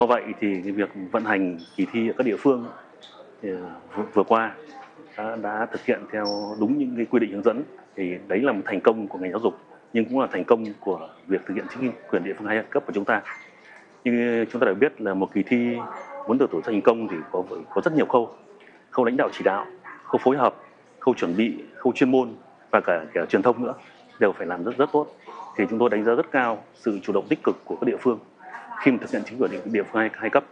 Do vậy thì cái việc vận hành kỳ thi ở các địa phương thì, vừa qua đã thực hiện theo đúng những cái quy định hướng dẫn, thì đấy là một thành công của ngành giáo dục, nhưng cũng là thành công của việc thực hiện chính quyền địa phương hai cấp của chúng ta. Như chúng ta đã biết là một kỳ thi muốn được tổ chức thành công thì có rất nhiều khâu, khâu lãnh đạo chỉ đạo, khâu phối hợp, khâu chuẩn bị, khâu chuyên môn và cả truyền thông nữa đều phải làm rất tốt. Thì chúng tôi đánh giá rất cao sự chủ động tích cực của các địa phương khi mà thực hiện chính quyền địa phương hai cấp.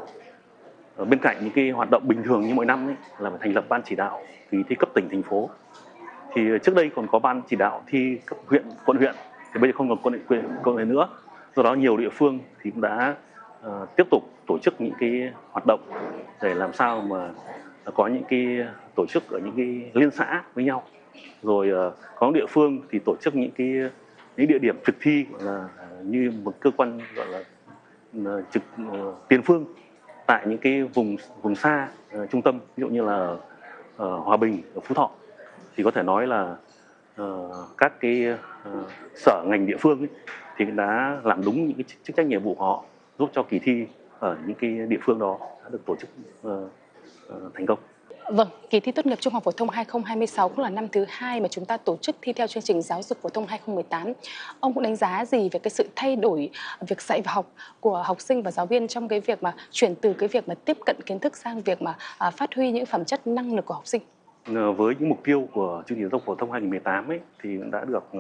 Bên cạnh những cái hoạt động bình thường như mọi năm ấy, là phải thành lập ban chỉ đạo kỳ thi cấp tỉnh thành phố. Thì trước đây còn có ban chỉ đạo thi cấp huyện, quận huyện, thì bây giờ không còn quận huyện nữa. Do đó nhiều địa phương thì cũng đã tiếp tục tổ chức những cái hoạt động để làm sao mà có những cái tổ chức ở những cái liên xã với nhau. Rồi có địa phương thì tổ chức những địa điểm thực thi gọi là như một cơ quan gọi là trực tiền phương tại những cái vùng xa trung tâm, ví dụ như là Hòa Bình, ở Phú Thọ, thì có thể nói là các cái sở ngành địa phương ấy, thì đã làm đúng những cái chức trách nhiệm vụ của họ, giúp cho kỳ thi ở những cái địa phương đó đã được tổ chức thành công. Vâng, kỳ thi tốt nghiệp trung học phổ thông 2026 cũng là năm thứ 2 mà chúng ta tổ chức thi theo chương trình giáo dục phổ thông 2018. Ông cũng đánh giá gì về cái sự thay đổi việc dạy và học của học sinh và giáo viên trong cái việc mà chuyển từ cái việc mà tiếp cận kiến thức sang việc mà phát huy những phẩm chất năng lực của học sinh? Với những mục tiêu của chương trình giáo dục phổ thông 2018 ấy, thì cũng đã được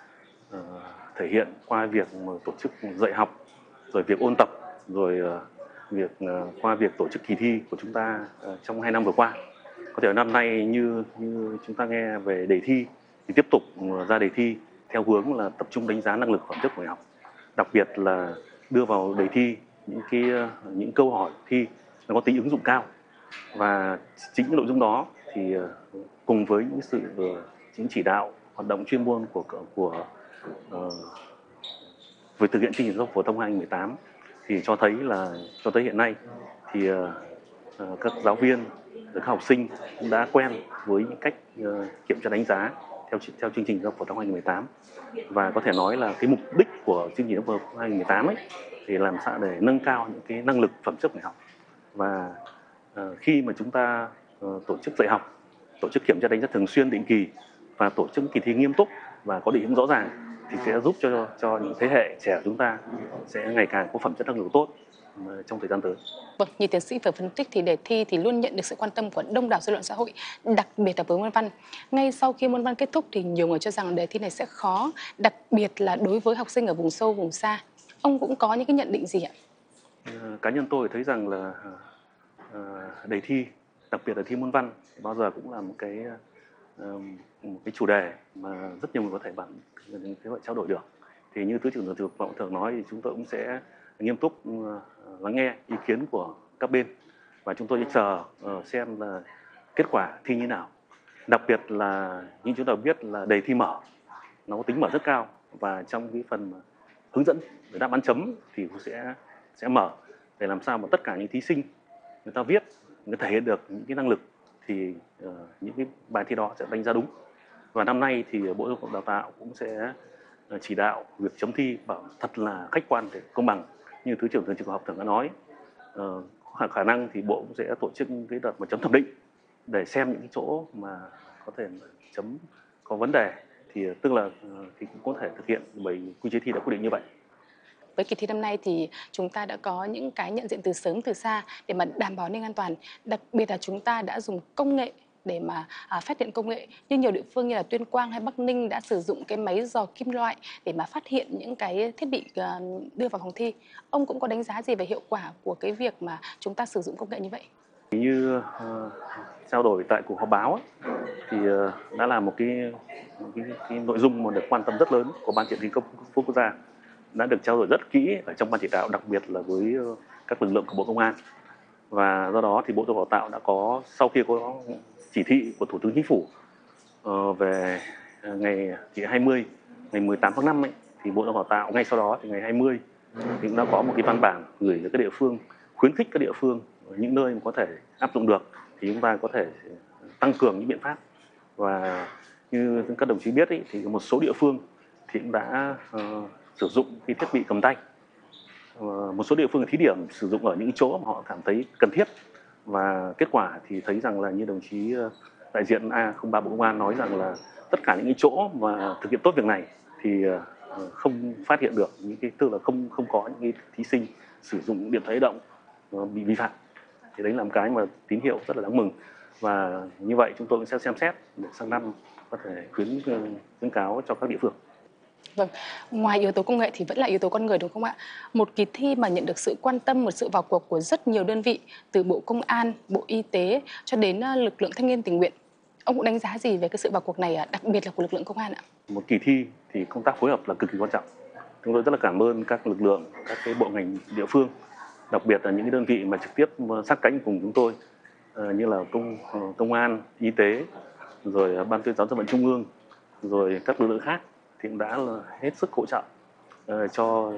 thể hiện qua việc tổ chức dạy học, rồi việc ôn tập, rồi qua việc tổ chức kỳ thi của chúng ta trong 2 năm vừa qua. Có thể năm nay như chúng ta nghe về đề thi thì tiếp tục ra đề thi theo hướng là tập trung đánh giá năng lực phẩm chất của người học. Đặc biệt là đưa vào đề thi những câu hỏi thi nó có tính ứng dụng cao, và chính cái nội dung đó thì cùng với những sự chính chỉ đạo hoạt động chuyên môn của về thực hiện chương trình giáo dục phổ thông 2018 thì cho thấy hiện nay thì các giáo viên, các học sinh cũng đã quen với những cách kiểm tra đánh giá theo chương trình giáo dục phổ thông 2018, và có thể nói là cái mục đích của chương trình giáo dục phổ thông 2018 ấy thì làm sao để nâng cao những cái năng lực phẩm chất người học. Và khi mà chúng ta tổ chức dạy học, tổ chức kiểm tra đánh giá thường xuyên định kỳ và tổ chức kỳ thi nghiêm túc và có định hướng rõ ràng thì sẽ giúp cho những thế hệ trẻ chúng ta sẽ ngày càng có phẩm chất năng lực tốt trong thời gian tới. Vâng, như tiến sĩ vừa phân tích thì đề thi thì luôn nhận được sự quan tâm của đông đảo dư luận xã hội, đặc biệt là với môn văn. Ngay sau khi môn văn kết thúc thì nhiều người cho rằng đề thi này sẽ khó, đặc biệt là đối với học sinh ở vùng sâu, vùng xa. Ông cũng có những cái nhận định gì ạ? Cá nhân tôi thấy rằng là đề thi, đặc biệt là thi môn văn, bao giờ cũng là một cái chủ đề mà rất nhiều người có thể trao đổi được. Thì như Thứ trưởng thường nói thì chúng tôi cũng sẽ nghiêm túc lắng nghe ý kiến của các bên, và chúng tôi sẽ chờ xem là kết quả thi như nào. Đặc biệt là như chúng ta biết là đề thi mở nó có tính mở rất cao, và trong cái phần hướng dẫn về đáp án chấm thì cũng sẽ mở để làm sao mà tất cả những thí sinh người ta viết, người ta thể hiện được những cái năng lực thì những cái bài thi đó sẽ đánh giá đúng. Và năm nay thì Bộ Giáo dục Đào tạo cũng sẽ chỉ đạo việc chấm thi bảo thật là khách quan để công bằng, như Thứ trưởng Thường trực Học Thường đã nói. Khả năng thì Bộ cũng sẽ tổ chức cái đợt mà chấm thẩm định để xem những cái chỗ mà có thể chấm có vấn đề, thì tức là thì cũng có thể thực hiện bởi quy chế thi đã quy định như vậy. Với kỳ thi năm nay thì chúng ta đã có những cái nhận diện từ sớm từ xa để mà đảm bảo an ninh an toàn, đặc biệt là chúng ta đã dùng công nghệ để mà phát hiện công nghệ, như nhiều địa phương như là Tuyên Quang hay Bắc Ninh đã sử dụng cái máy dò kim loại để mà phát hiện những cái thiết bị đưa vào phòng thi. Ông cũng có đánh giá gì về hiệu quả của cái việc mà chúng ta sử dụng công nghệ như vậy? Như trao đổi tại cuộc họp báo ấy, thì đã là một cái nội dung mà được quan tâm rất lớn của Ban Chỉ đạo thi công quốc gia, đã được trao đổi rất kỹ ở trong ban chỉ đạo, đặc biệt là với các lực lượng của Bộ Công an. Và do đó thì Bộ Giáo dục Đào tạo đã có, sau khi có chỉ thị của Thủ tướng Chính phủ về ngày 20 ngày 18 tháng 5 ấy, thì Bộ Giáo dục Đào tạo ngay sau đó thì ngày 20 thì cũng đã có một cái văn bản gửi đến các địa phương, khuyến khích các địa phương ở những nơi mà có thể áp dụng được thì chúng ta có thể tăng cường những biện pháp. Và như các đồng chí biết ấy, thì một số địa phương thì cũng đã sử dụng cái thiết bị cầm tay một số địa phương thí điểm sử dụng ở những chỗ mà họ cảm thấy cần thiết, và kết quả thì thấy rằng là như đồng chí đại diện A03 Bộ Công an nói rằng là tất cả những cái chỗ mà thực hiện tốt việc này thì không phát hiện được những cái, tức là không có những cái thí sinh sử dụng điện thoại di động bị vi phạm. Thì đấy là một cái mà tín hiệu rất là đáng mừng, và như vậy chúng tôi cũng sẽ xem xét để sang năm có thể khuyến cáo cho các địa phương. Vâng, ngoài yếu tố công nghệ thì vẫn là yếu tố con người đúng không ạ? Một kỳ thi mà nhận được sự quan tâm, một sự vào cuộc của rất nhiều đơn vị, từ Bộ Công an, Bộ Y tế cho đến lực lượng thanh niên tình nguyện. Ông cũng đánh giá gì về cái sự vào cuộc này, đặc biệt là của lực lượng công an ạ? Một kỳ thi thì công tác phối hợp là cực kỳ quan trọng. Chúng tôi rất là cảm ơn các lực lượng, các cái bộ ngành địa phương, đặc biệt là những cái đơn vị mà trực tiếp sát cánh cùng chúng tôi, như là công an, y tế, rồi ban tuyên giáo dân vận trung ương, rồi các lực lượng khác thì cũng đã là hết sức hỗ trợ cho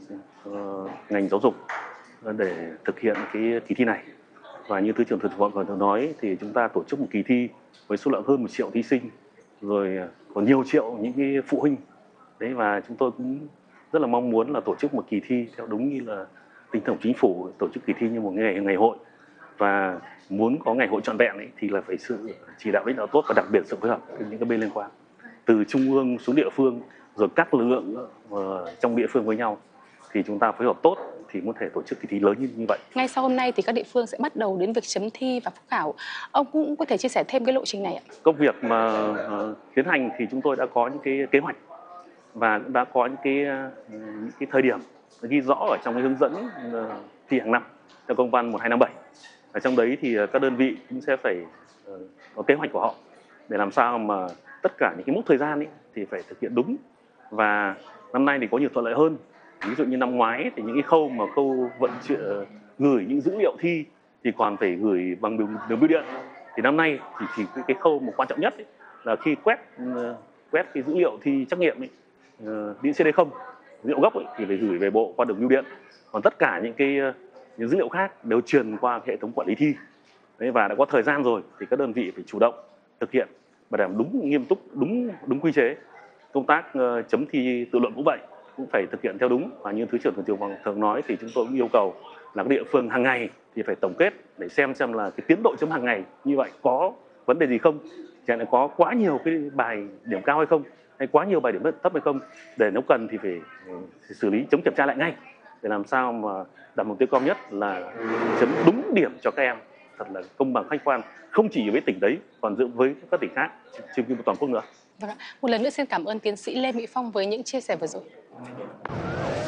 ngành giáo dục để thực hiện cái kỳ thi này. Và như Thứ trưởng Thường trực vừa nói thì chúng ta tổ chức một kỳ thi với số lượng hơn 1 triệu thí sinh, rồi còn nhiều triệu những cái phụ huynh. Đấy, và chúng tôi cũng rất là mong muốn là tổ chức một kỳ thi theo đúng như là tinh thần của chính phủ, tổ chức kỳ thi như một ngày hội, và muốn có ngày hội trọn vẹn ấy, thì là phải sự chỉ đạo lãnh đạo tốt và đặc biệt sự phối hợp với những cái bên liên quan từ trung ương xuống địa phương, rồi các lực lượng trong địa phương với nhau, thì chúng ta phối hợp tốt thì có thể tổ chức kỳ thi lớn như vậy. Ngay sau hôm nay thì các địa phương sẽ bắt đầu đến việc chấm thi và phúc khảo. Ông cũng có thể chia sẻ thêm cái lộ trình này ạ? Công việc mà tiến hành thì chúng tôi đã có những cái kế hoạch và cũng đã có những cái thời điểm ghi rõ ở trong cái hướng dẫn thi hàng năm theo công văn 1257. Ở trong đấy thì các đơn vị cũng sẽ phải có kế hoạch của họ để làm sao mà tất cả những cái mốc thời gian ấy thì phải thực hiện đúng. Và năm nay thì có nhiều thuận lợi hơn. Ví dụ như năm ngoái thì những cái khâu vận chuyển gửi những dữ liệu thi thì còn phải gửi bằng đường bưu điện. Thì năm nay thì cái khâu mà quan trọng nhất ấy, là khi quét cái dữ liệu thi trắc nghiệm ấy, đĩa CD0, dữ liệu gốc ấy, thì phải gửi về bộ qua đường bưu điện. Còn tất cả những dữ liệu khác đều truyền qua hệ thống quản lý thi. Đấy, và đã có thời gian rồi thì các đơn vị phải chủ động thực hiện bảo đảm đúng, nghiêm túc, đúng quy chế. Công tác chấm thi tự luận cũng vậy, cũng phải thực hiện theo đúng. Và như Thứ trưởng thường nói thì chúng tôi cũng yêu cầu là các địa phương hàng ngày thì phải tổng kết để xem là cái tiến độ chấm hàng ngày như vậy có vấn đề gì không, chẳng là có quá nhiều cái bài điểm cao hay không, hay quá nhiều bài điểm thấp hay không, để nếu cần thì phải xử lý, chống kiểm tra lại ngay để làm sao mà đạt mục tiêu cao nhất là chấm đúng điểm cho các em thật là công bằng, khách quan, không chỉ với tỉnh đấy còn với các tỉnh khác trên quy mô toàn quốc nữa. Vâng ạ. Một lần nữa xin cảm ơn tiến sĩ Lê Mỹ Phong với những chia sẻ vừa rồi.